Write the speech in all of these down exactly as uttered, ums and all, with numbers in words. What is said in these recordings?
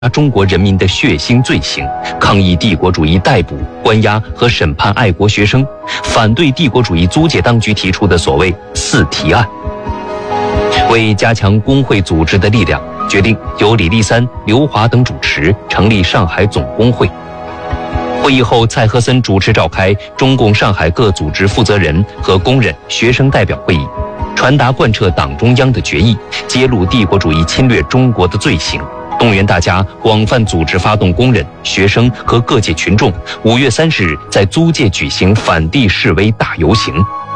中国人民的血腥罪行，抗议帝国主义逮捕、关押和审判爱国学生，反对帝国主义租界当局提出的所谓“四提案”。为加强工会组织的力量，决定由李立三、刘华等主持成立上海总工会。会议后，蔡和森主持召开中共上海各组织负责人和工人、学生代表会议，传达贯彻党中央的决议，揭露帝国主义侵略中国的罪行。动员大家广泛组织发动工人、学生和各界群众，五月三十日在租界举行反帝示威大游行。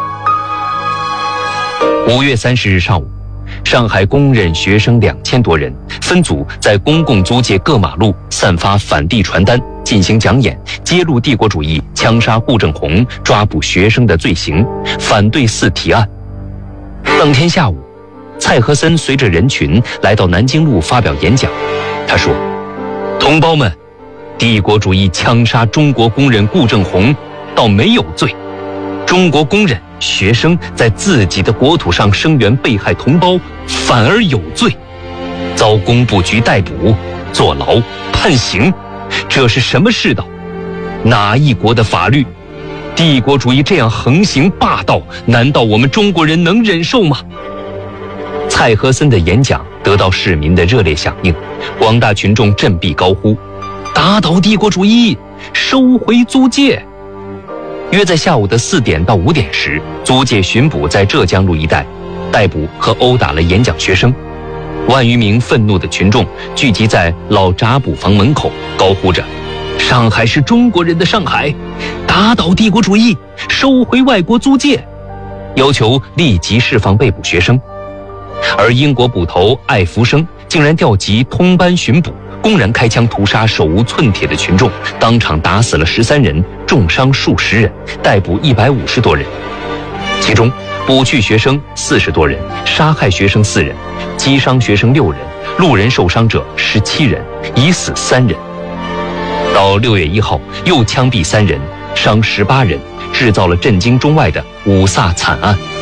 五月三十日上午，上海工人、学生两千多人分组在公共租界各马路散发反帝传单，进行讲演，揭露帝国主义枪杀顾正红、抓捕学生的罪行，反对四提案。当天下午，蔡和森随着人群来到南京路发表演讲。他说：“同胞们，帝国主义枪杀中国工人顾正红倒没有罪，中国工人、学生在自己的国土上声援被害同胞反而有罪，遭工部局逮捕、坐牢、判刑，这是什么世道？哪一国的法律？帝国主义这样横行霸道，难道我们中国人能忍受吗？”蔡和森的演讲得到市民的热烈响应，广大群众振臂高呼：“打倒帝国主义，收回租界！”约在下午的四点到五点时，租界巡捕在浙江路一带逮捕和殴打了演讲学生。万余名愤怒的群众聚集在老闸捕房门口，高呼着：“上海是中国人的上海，打倒帝国主义，收回外国租界！”要求立即释放被捕学生。而英国捕头艾福生竟然调集通班巡捕，公然开枪屠杀手无寸铁的群众，当场打死了十三人，重伤数十人，逮捕一百五十多人。其中，捕去学生四十多人，杀害学生四人，击伤学生六人，路人受伤者十七人，已死三人。到六月一号，又枪毙三人，伤十八人，制造了震惊中外的五卅惨案。